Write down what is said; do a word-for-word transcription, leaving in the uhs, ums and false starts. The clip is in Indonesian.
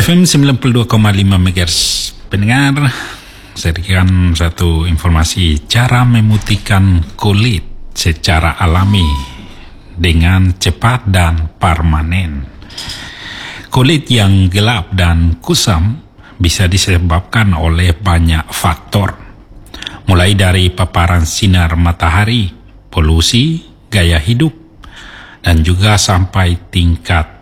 F M sembilan puluh dua koma lima megahertz. Pendengar, saya berikan satu informasi cara memutihkan kulit secara alami dengan cepat dan permanen. Kulit yang gelap dan kusam bisa disebabkan oleh banyak faktor, mulai dari paparan sinar matahari, polusi, gaya hidup, dan juga sampai tingkat